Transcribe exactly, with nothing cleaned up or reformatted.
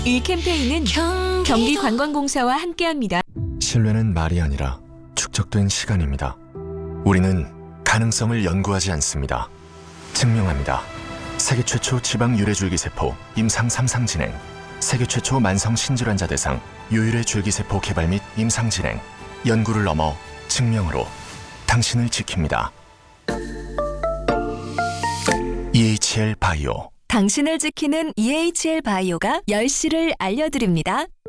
이 캠페인은 경기관광공사와 함께합니다. 신뢰는 말이 아니라 축적된 시간입니다. 우리는 가능성을 연구하지 않습니다. 증명합니다. 세계 최초 지방 유래줄기세포 임상 삼 상 진행, 세계 최초 만성 신질환자 대상 유일의 줄기세포 개발 및 임상 진행, 연구를 넘어 증명으로 당신을 지킵니다. 이에이치엘 바이오. 당신을 지키는 이에이치엘 바이오가 열 시를 알려드립니다.